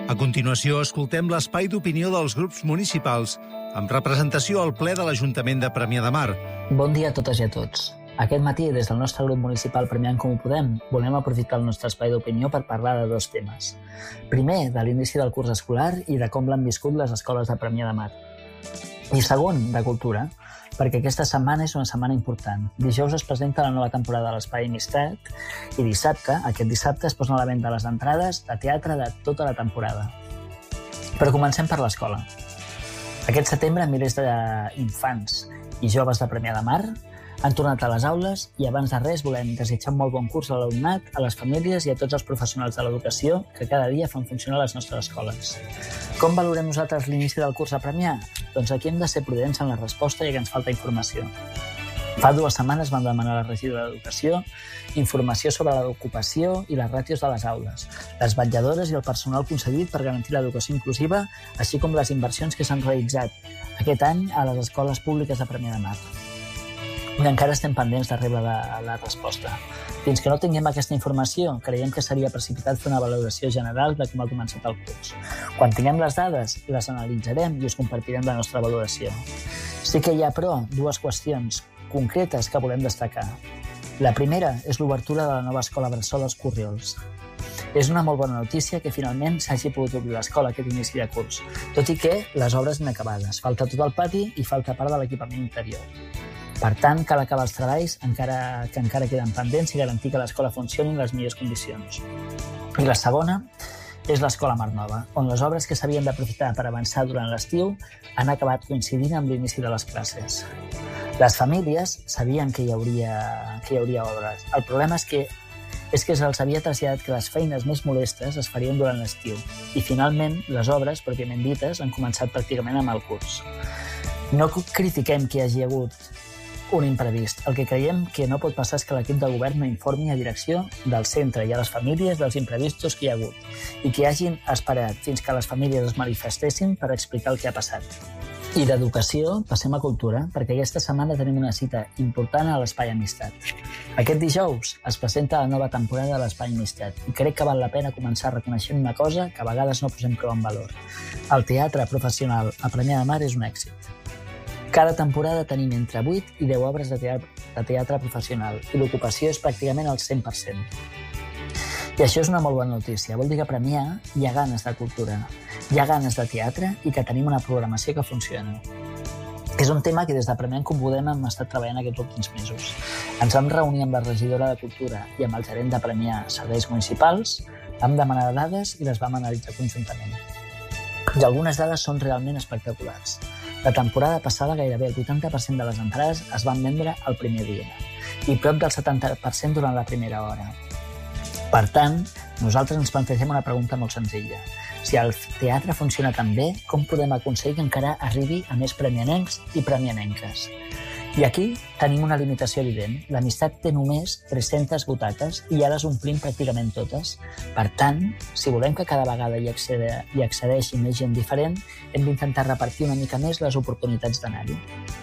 A continuació, escoltem l'espai d'opinió dels grups municipals amb representació al ple de l'Ajuntament de Premià de Mar. Bon dia a totes i a tots. Aquest matí, des del nostre grup municipal Premià en Comú Podem, volem aprofitar el nostre espai d'opinió per parlar de dos temes. Primer, de l'inici del curs escolar i de com l'han viscut les escoles de Premià de Mar. I segon, de cultura, perquè aquesta setmana és una setmana important. Dijous es presenta la nova temporada de l'Espai Amistat i aquest dissabte, es posen a la venda les entrades de teatre de tota la temporada. Però comencem per l'escola. Aquest setembre, milers d'infants i joves de Premià de Mar han tornat a les aules i abans de res volem desitjar un molt bon curs a l'alumnat, a les famílies i a tots els professionals de l'educació que cada dia fan funcionar les nostres escoles. Com valorem nosaltres l'inici del curs a Premià? Doncs aquí hem de ser prudents en la resposta ja que ens falta informació. Fa 2 setmanes vam demanar a la regidora d'Educació informació sobre l'ocupació i les ràtios de les aules, les vetlladores i el personal concedit per garantir l'educació inclusiva, així com les inversions que s'han realitzat aquest any a les escoles públiques de Premià de Mar. I encara estem pendents de rebre la resposta. Fins que no tinguem aquesta informació, creiem que seria precipitat fer una valoració general de com ha començat el curs. Quan tinguem les dades, les analitzarem i us compartirem la nostra valoració. Sí que hi ha, però, 2 qüestions concretes que volem destacar. La primera és l'obertura de la nova escola bressol als Corriols. És una molt bona notícia que finalment s'hagi pogut obrir l'escola aquest inici de curs, tot i que les obres inacabades. Falta tot el pati i falta part de l'equipament interior. Per tant, cal acabar els treballs que encara queden pendents i garantir que l'escola funcioni en les millors condicions. I la segona és l'Escola Mar Nova, on les obres que s'havien d'aprofitar per avançar durant l'estiu han acabat coincidint amb l'inici de les classes. Les famílies sabien que hi hauria obres. El problema és que se'ls havia traslladat que les feines més molestes es farien durant l'estiu i, finalment, les obres, pròpiament dites, han començat pràcticament amb el curs. No critiquem que hi hagi hagut un imprevist. El que creiem que no pot passar és que l'equip de govern no informi a direcció del centre i a les famílies dels imprevistos que hi ha hagut i que hagin esperat fins que les famílies es manifestessin per explicar el que ha passat. I d'educació passem a cultura, perquè aquesta setmana tenim una cita important a l'Espai Amistat. Aquest dijous es presenta la nova temporada de l'Espai Amistat i crec que val la pena començar reconeixent una cosa que a vegades no posem prou en valor. El teatre professional a Premià de Mar és un èxit. Cada temporada tenim entre 8 i 10 obres de teatre professional i l'ocupació és pràcticament al 100%. I això és una molt bona notícia. Vol dir que a Premià hi ha ganes de cultura, hi ha ganes de teatre i que tenim una programació que funciona. És un tema que des de Premià en Comú Podem hem estat treballant aquests últims mesos. Ens vam reunir amb la regidora de Cultura i amb el gerent de Premià Serveis Municipals, vam demanar dades i les vam analitzar conjuntament. I algunes dades són realment espectaculars. La temporada passada gairebé el 80% de les entrades es van vendre el primer dia i prop del 70% durant la primera hora. Per tant, nosaltres ens plantegem una pregunta molt senzilla. Si el teatre funciona tan bé, com podem aconseguir que encara arribi a més premianencs i premianenques? I aquí tenim una limitació evident. L'Amistat té només 300 butaques i ja les omplim pràcticament totes. Per tant, si volem que cada vegada hi accedeixi més gent diferent, hem d'intentar repartir una mica més les oportunitats d'anar-hi.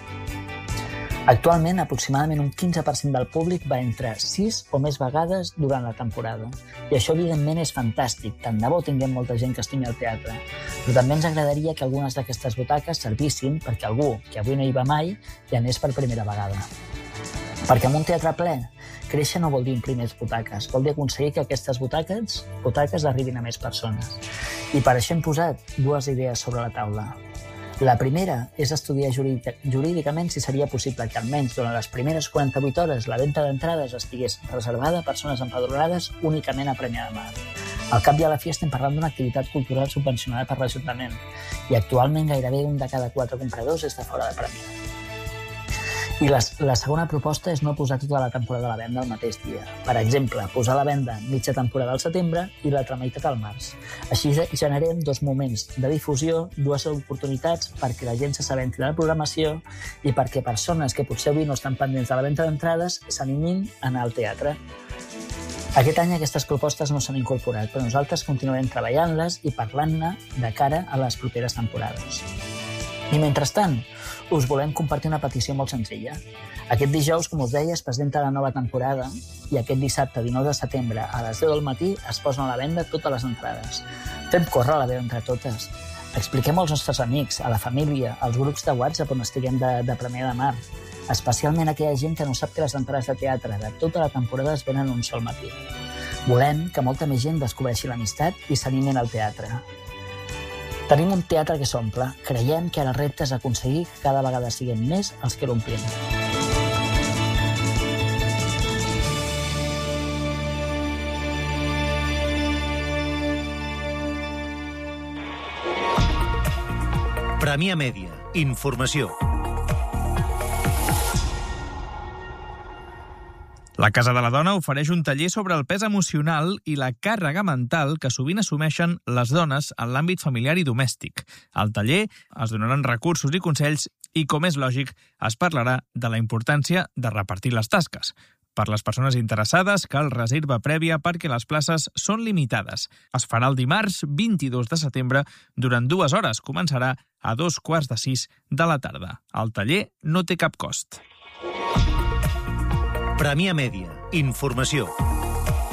Actualment, aproximadament un 15% del públic va entrar 6 o més vegades durant la temporada. I això, evidentment, és fantàstic. Tant de bo tinguem molta gent que estimi el teatre. Però també ens agradaria que algunes d'aquestes butaques servissin perquè algú que avui no hi va mai hi anés per primera vegada. Perquè amb un teatre ple, créixer no vol dir omplir més butaques, vol dir aconseguir que aquestes butaques arribin a més persones. I per això hem posat 2 idees sobre la taula. La primera és estudiar jurídicament si seria possible que almenys durant les primeres 48 hores la venda d'entrades estigués reservada a persones empadronades únicament a Premià de Mar. Al cap i a la fi estem parlant d'una activitat cultural subvencionada per l'Ajuntament i actualment gairebé 1 de cada 4 compradors és de fora de Premià. I la segona proposta és no posar tota la temporada a la venda el mateix dia. Per exemple, posar a la venda mitja temporada al setembre i l'altra meitat al març. Així generem 2 moments de difusió, 2 oportunitats perquè la gent s'assabenti de la programació i perquè persones que potser avui no estan pendents de la venda d'entrades s'animin a anar al teatre. Aquest any aquestes propostes no s'han incorporat, però nosaltres continuarem treballant-les i parlant-ne de cara a les properes temporades. I mentrestant, us volem compartir una petició molt senzilla. Aquest dijous, com us deia, es presenta la nova temporada i aquest dissabte, 19 de setembre, a les 10 del matí, es posen a la venda totes les entrades. Fem córrer la veu entre totes. Expliquem als nostres amics, a la família, als grups de WhatsApp on estiguem de Premià de Mar, especialment aquella gent que no sap que les entrades de teatre de tota la temporada es venen un sol matí. Volem que molta més gent descobreixi l'amistat i s'animin al teatre. Tenim un teatre que s'omple. Creiem que ara el repte és aconseguir que cada vegada siguem més els que l'omplim. Premià Mèdia. Informació. La Casa de la Dona ofereix un taller sobre el pes emocional i la càrrega mental que sovint assumeixen les dones en l'àmbit familiar i domèstic. Al taller es donaran recursos i consells i, com és lògic, es parlarà de la importància de repartir les tasques. Per les persones interessades, cal reserva prèvia perquè les places són limitades. Es farà el dimarts 22 de setembre durant 2 hores. Començarà a 5:45 de la tarda. El taller no té cap cost. Premià Mèdia. Informació.